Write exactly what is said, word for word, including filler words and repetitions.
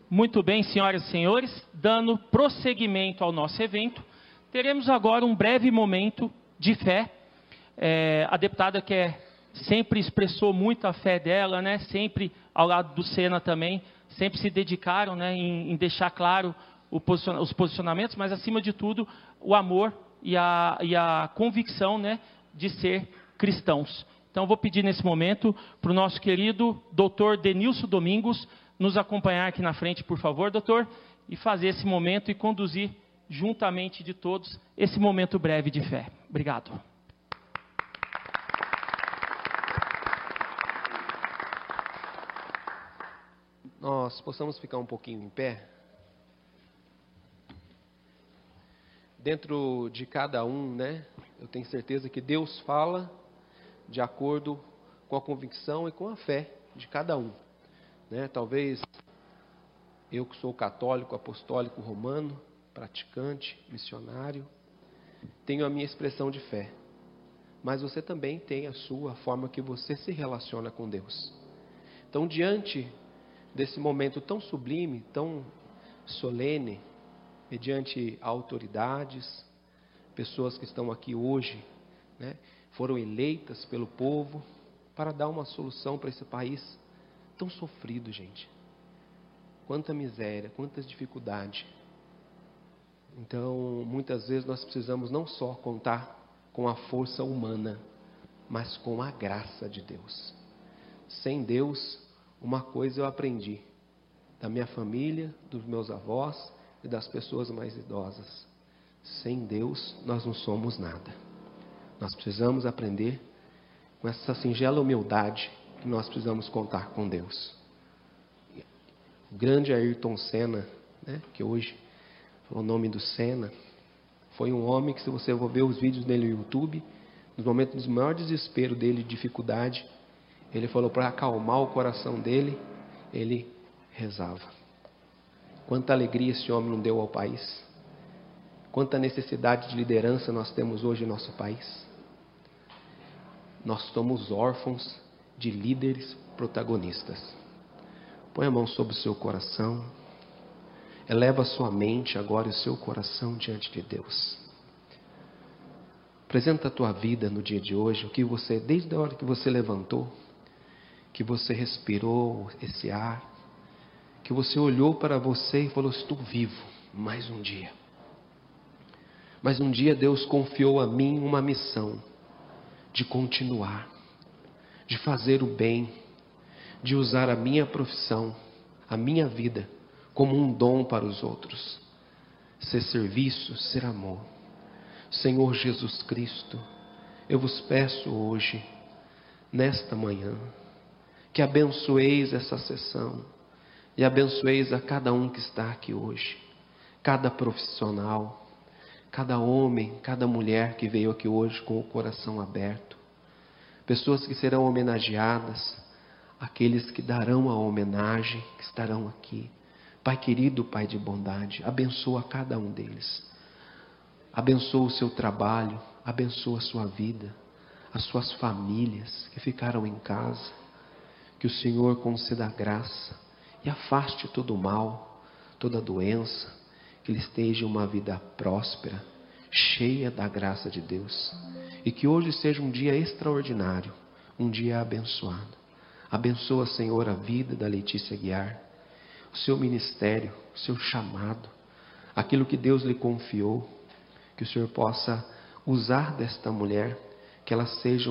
Muito bem, senhoras e senhores, dando prosseguimento ao nosso evento, teremos agora um breve momento de fé. É, a deputada que é, sempre expressou muito a fé dela, né, sempre ao lado do Sena também, sempre se dedicaram, né, em, em deixar claro o posiciona, os posicionamentos, mas acima de tudo o amor e a, e a convicção, né, de ser cristãos. Então vou pedir nesse momento para o nosso querido doutor Denilson Domingos nos acompanhar aqui na frente, por favor, doutor, e fazer esse momento e conduzir juntamente de todos esse momento breve de fé. Obrigado. Nós possamos ficar um pouquinho em pé. Dentro de cada um, né, eu tenho certeza que Deus fala de acordo com a convicção e com a fé de cada um. Né? Talvez eu que sou católico, apostólico, romano, praticante, missionário, tenho a minha expressão de fé. Mas você também tem a sua, a forma que você se relaciona com Deus. Então, diante desse momento tão sublime, tão solene, mediante autoridades, pessoas que estão aqui hoje, né, foram eleitas pelo povo para dar uma solução para esse país tão sofrido, gente. Quanta miséria, quantas dificuldades. Então, muitas vezes nós precisamos não só contar com a força humana, mas com a graça de Deus. Sem Deus, uma coisa eu aprendi da minha família, dos meus avós e das pessoas mais idosas. Sem Deus, nós não somos nada. Nós precisamos aprender com essa singela humildade que nós precisamos contar com Deus. O grande Ayrton Senna, né, que hoje é o nome do Senna, foi um homem que, se você for ver os vídeos dele no YouTube, nos momentos do maior desespero dele, dificuldade, ele falou para acalmar o coração dele, ele rezava. Quanta alegria esse homem não deu ao país. Quanta necessidade de liderança nós temos hoje em nosso país. Nós somos órfãos de líderes protagonistas. Põe a mão sobre o seu coração. Eleva a sua mente agora e o seu coração diante de Deus. Apresenta a tua vida no dia de hoje, o que você, desde a hora que você levantou, que você respirou esse ar, que você olhou para você e falou: estou vivo, mais um dia. Mas um dia Deus confiou a mim uma missão de continuar, de fazer o bem, de usar a minha profissão, a minha vida, como um dom para os outros. Ser serviço, ser amor. Senhor Jesus Cristo, eu vos peço hoje, nesta manhã, que abençoeis essa sessão e abençoeis a cada um que está aqui hoje, cada profissional, cada homem, cada mulher que veio aqui hoje com o coração aberto, pessoas que serão homenageadas, aqueles que darão a homenagem, que estarão aqui. Pai querido, Pai de bondade, abençoa cada um deles. Abençoa o seu trabalho, abençoa a sua vida, as suas famílias que ficaram em casa. Que o Senhor conceda a graça e afaste todo o mal, toda doença, que eles tenham uma vida próspera, cheia da graça de Deus. E que hoje seja um dia extraordinário, um dia abençoado. Abençoa, Senhor, a vida da Letícia Guiar, o seu ministério, o seu chamado, aquilo que Deus lhe confiou, que o Senhor possa usar desta mulher, que ela seja